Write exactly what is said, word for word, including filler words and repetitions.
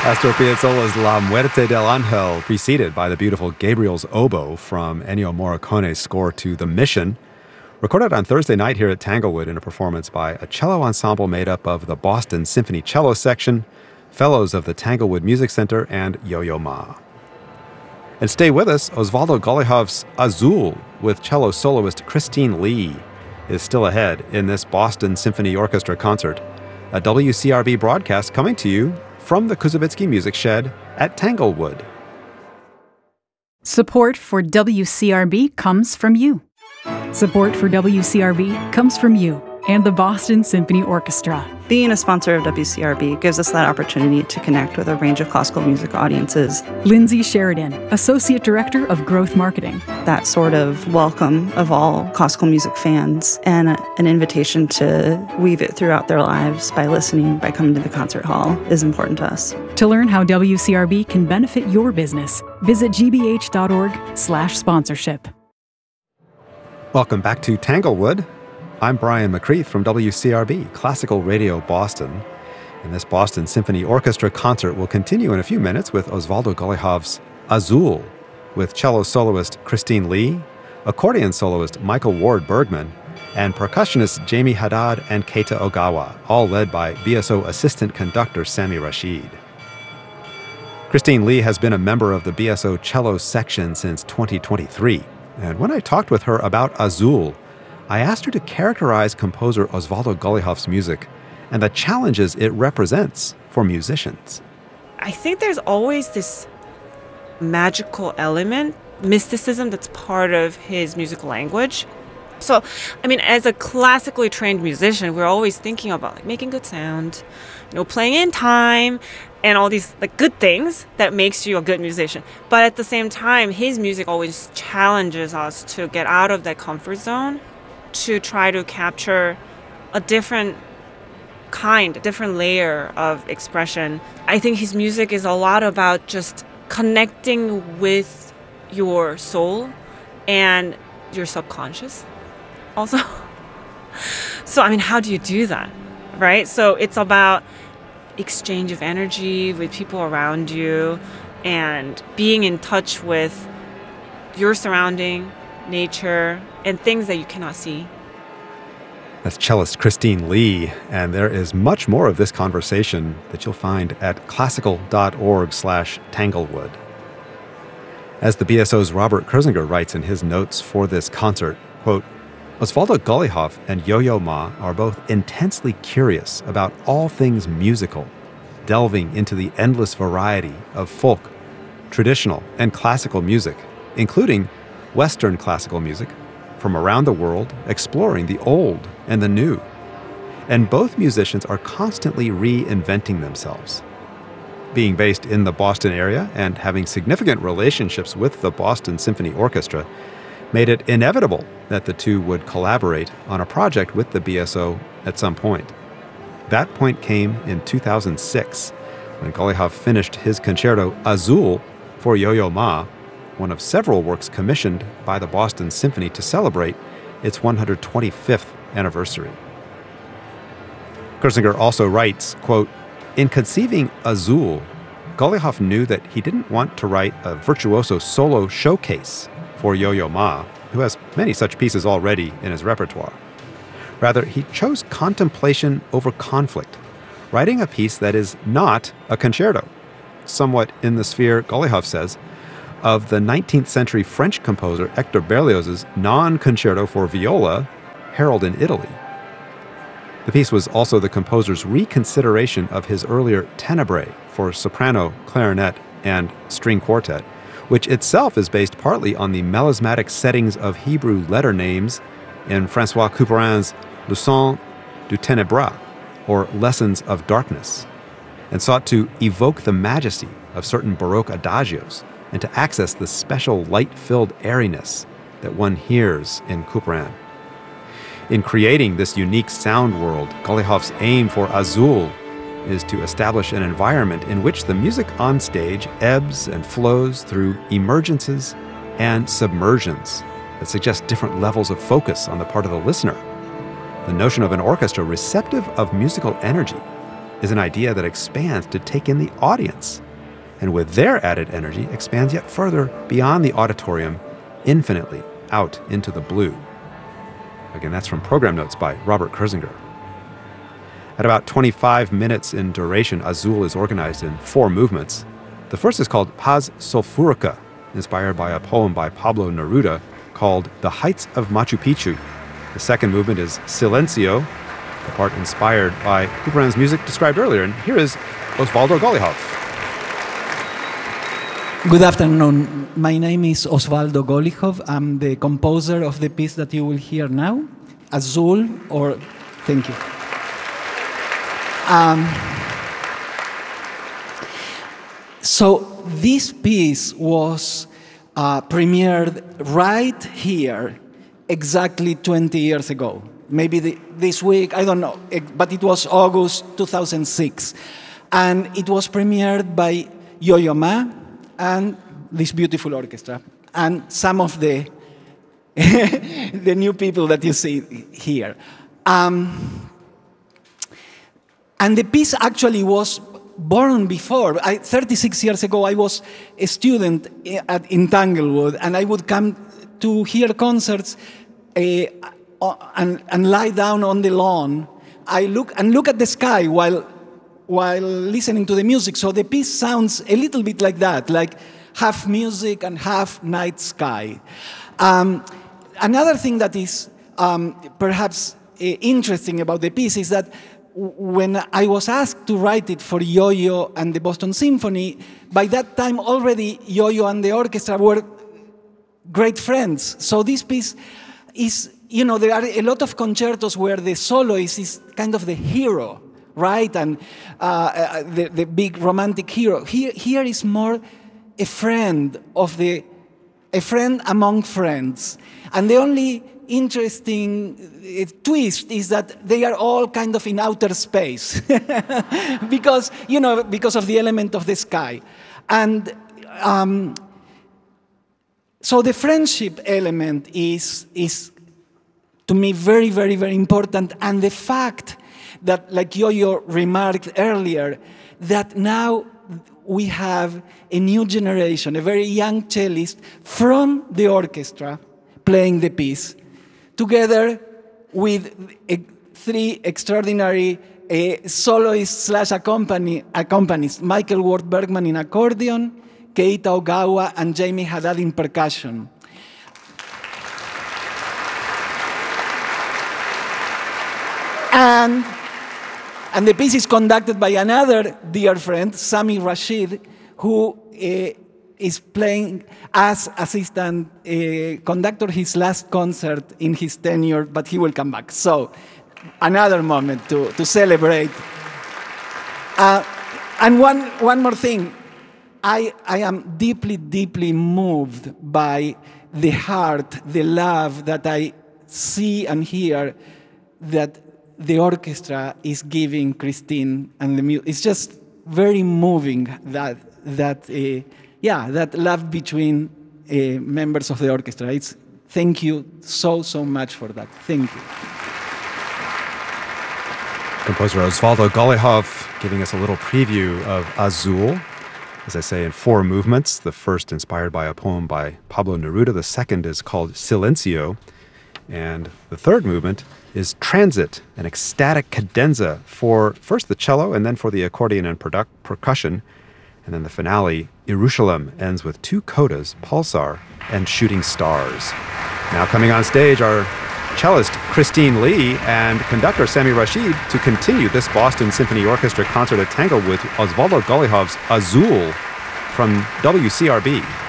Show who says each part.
Speaker 1: Astor Piazzolla's La Muerte del Ángel, preceded by the beautiful Gabriel's Oboe from Ennio Morricone's score to The Mission, recorded on Thursday night here at Tanglewood in a performance by a cello ensemble made up of the Boston Symphony Cello Section, Fellows of the Tanglewood Music Center, and Yo-Yo Ma. And stay with us, Osvaldo Gollyhov's Azul with cello soloist Christine Lee is still ahead in this Boston Symphony Orchestra concert, a W C R B broadcast coming to you from the Kuzovitsky Music Shed at Tanglewood.
Speaker 2: Support for W C R B comes from you. Support for W C R B comes from you and the Boston Symphony Orchestra.
Speaker 3: Being a sponsor of W C R B gives us that opportunity to connect with a range of classical music audiences.
Speaker 2: Lindsay Sheridan, Associate Director of Growth Marketing.
Speaker 3: That sort of welcome of all classical music fans and a, an invitation to weave it throughout their lives by listening, by coming to the concert hall is important to us.
Speaker 2: To learn how W C R B can benefit your business, visit gbh.org slash sponsorship.
Speaker 1: Welcome back to Tanglewood. I'm Brian McCreath from W C R B, Classical Radio Boston. And this Boston Symphony Orchestra concert will continue in a few minutes with Osvaldo Gollyhov's Azul, with cello soloist Christine Lee, accordion soloist Michael Ward Bergman, and percussionist Jamie Haddad and Keita Ogawa, all led by B S O assistant conductor Sami Rashid. Christine Lee has been a member of the B S O cello section since twenty twenty-three, and when I talked with her about Azul, I asked her to characterize composer Osvaldo Gollyhov's music and the challenges it represents for musicians.
Speaker 4: I think there's always this magical element, mysticism that's part of his musical language. So, I mean, as a classically trained musician, we're always thinking about like making good sound, you know, playing in time, and all these like good things that makes you a good musician. But at the same time, his music always challenges us to get out of that comfort zone, to try to capture a different kind, a different layer of expression. I think his music is a lot about just connecting with your soul and your subconscious also. So, I mean, how do you do that, right? So it's about exchange of energy with people around you and being in touch with your surrounding, nature, and things that you cannot see.
Speaker 1: That's cellist Christine Lee, and there is much more of this conversation that you'll find at classical.org slash Tanglewood. As the B S O's Robert Kurzinger writes in his notes for this concert, quote, Osvaldo Gollyhov and Yo-Yo Ma are both intensely curious about all things musical, delving into the endless variety of folk, traditional, and classical music, including Western classical music, from around the world, exploring the old and the new. And both musicians are constantly reinventing themselves. Being based in the Boston area and having significant relationships with the Boston Symphony Orchestra made it inevitable that the two would collaborate on a project with the B S O at some point. That point came in two thousand six, when Gollyhov finished his concerto Azul for Yo-Yo Ma, one of several works commissioned by the Boston Symphony to celebrate its one hundred twenty-fifth anniversary. Kurzinger also writes, quote, in conceiving Azul, Gollyhov knew that he didn't want to write a virtuoso solo showcase for Yo-Yo Ma, who has many such pieces already in his repertoire. Rather, he chose contemplation over conflict, writing a piece that is not a concerto, somewhat in the sphere, Gollyhov says, of the nineteenth century French composer Hector Berlioz's non-concerto for viola, Harold in Italy. The piece was also the composer's reconsideration of his earlier Tenebrae for soprano, clarinet, and string quartet, which itself is based partly on the melismatic settings of Hebrew letter names in François Couperin's Leçons du Ténébras, or Lessons of Darkness, and sought to evoke the majesty of certain Baroque adagios and to access the special light-filled airiness that one hears in Couperin. In creating this unique sound world, Gollyhov's aim for Azul is to establish an environment in which the music on stage ebbs and flows through emergences and submersions that suggest different levels of focus on the part of the listener. The notion of an orchestra receptive of musical energy is an idea that expands to take in the audience, and with their added energy, expands yet further beyond the auditorium, infinitely out into the blue. Again, that's from program notes by Robert Kurzinger. At about twenty-five minutes in duration, Azul is organized in four movements. The first is called Paz Sulfurica, inspired by a poem by Pablo Neruda called The Heights of Machu Picchu. The second movement is Silencio, the part inspired by Couperin's music described earlier. And here is Osvaldo Golijov.
Speaker 5: Good afternoon. My name is Osvaldo Golijov. I'm the composer of the piece that you will hear now, Azul, or thank you. Um, so this piece was uh, premiered right here exactly twenty years ago. Maybe the, this week, I don't know, but it was August two thousand six. And it was premiered by Yo-Yo Ma and this beautiful orchestra, and some of the the new people that you see here. Um, and the piece actually was born before. I, thirty-six years ago, I was a student at, in Tanglewood, and I would come to hear concerts uh, and, and lie down on the lawn. I look and look at the sky while while listening to the music. So the piece sounds a little bit like that, like half music and half night sky. Um, another thing that is um, perhaps uh, interesting about the piece is that w- when I was asked to write it for Yo-Yo and the Boston Symphony, by that time already Yo-Yo and the orchestra were great friends. So this piece is, you know, there are a lot of concertos where the soloist is kind of the hero, right? And uh, uh, the, the big romantic hero. Here, here is more a friend of the, a friend among friends. And the only interesting uh, twist is that they are all kind of in outer space because, you know, because of the element of the sky. And um, so the friendship element is, is, to me, very, very, very important. And the fact that, like Yo-Yo remarked earlier, that now we have a new generation, a very young cellist from the orchestra playing the piece, together with a, three extraordinary uh, soloists slash accompany, accompanists, Michael Ward Bergman in accordion, Keita Ogawa, and Jamie Haddad in percussion. And, and the piece is conducted by another dear friend, Sami Rashid, who uh, is playing as assistant uh, conductor his last concert in his tenure, but he will come back. So another moment to, to celebrate. Uh, and one, one more thing. I, I am deeply, deeply moved by the heart, the love that I see and hear that the orchestra is giving Christine and the music. It's just very moving that that uh, yeah that love between uh, members of the orchestra. It's thank you so so much for that. Thank you.
Speaker 1: Composer Osvaldo Golijov giving us a little preview of Azul, as I say, in four movements. The first inspired by a poem by Pablo Neruda. The second is called Silencio. And the third movement is Transit, an ecstatic cadenza for first the cello and then for the accordion and produc- percussion. And then the finale, Jerusalem, ends with two codas, Pulsar and Shooting Stars. Now coming on stage are cellist Christine Lee and conductor Sami Rashid to continue this Boston Symphony Orchestra concert at Tanglewood with Osvaldo Golijov's Azul from W C R B.